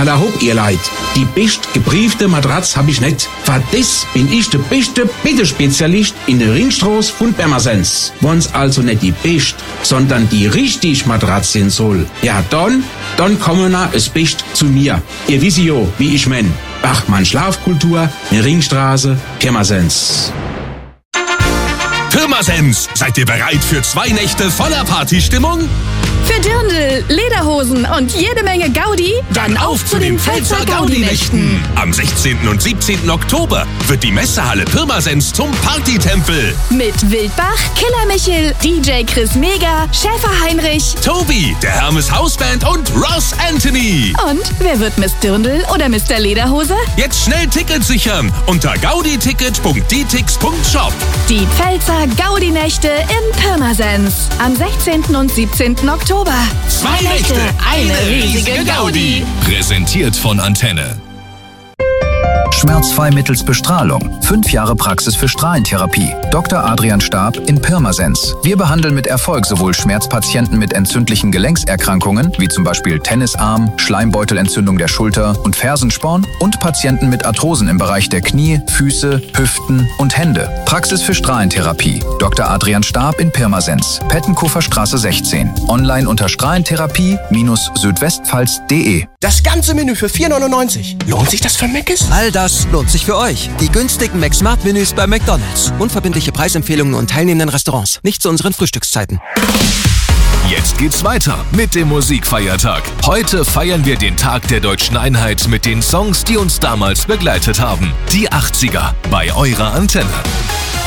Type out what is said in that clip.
Aller hopp, ihr Leid. Die best gebriefte Matratz hab ich nicht. Für das bin ich der beste Bittespezialist in der Ringstraße von Pirmasens. Wenn's also nicht die best, sondern die richtig Matratz sein soll, ja dann kommen na es best zu mir. Ihr wisst jo, wie ich mein. Bachmann Schlafkultur, in Ringstraße, Pirmasens. Pirmasens, seid ihr bereit für 2 Nächte voller Partystimmung? Für Dirndl, Lederhosen und jede Menge Gaudi? Dann auf zu den Pfälzer Gaudi-Nächten. Am 16. und 17. Oktober wird die Messehalle Pirmasens zum Partytempel. Mit Wildbach, Killer Michel, DJ Chris Mega, Schäfer Heinrich, Tobi, der Hermes Hausband und Ross Anthony. Und wer wird Miss Dirndl oder Mr. Lederhose? Jetzt schnell Tickets sichern unter gauditicket.dtix.shop. Die Pfälzer Gaudi-Nächte in Pirmasens. Am 16. und 17. Oktober. 2 Nächte, eine riesige Gaudi. Präsentiert von Antenne. Schmerzfrei mittels Bestrahlung. 5 Jahre Praxis für Strahlentherapie. Dr. Adrian Stab in Pirmasens. Wir behandeln mit Erfolg sowohl Schmerzpatienten mit entzündlichen Gelenkserkrankungen, wie zum Beispiel Tennisarm, Schleimbeutelentzündung der Schulter und Fersensporn, und Patienten mit Arthrosen im Bereich der Knie, Füße, Hüften und Hände. Praxis für Strahlentherapie. Dr. Adrian Stab in Pirmasens. Pettenkofer Straße 16. Online unter strahlentherapie-südwestpfalz.de. Das ganze Menü für 4,99. Lohnt sich das für Mc's? All das lohnt sich für euch. Die günstigen McSmart-Menüs bei McDonald's. Unverbindliche Preisempfehlungen und teilnehmenden Restaurants. Nicht zu unseren Frühstückszeiten. Jetzt geht's weiter mit dem Musikfeiertag. Heute feiern wir den Tag der deutschen Einheit mit den Songs, die uns damals begleitet haben. Die 80er bei eurer Antenne.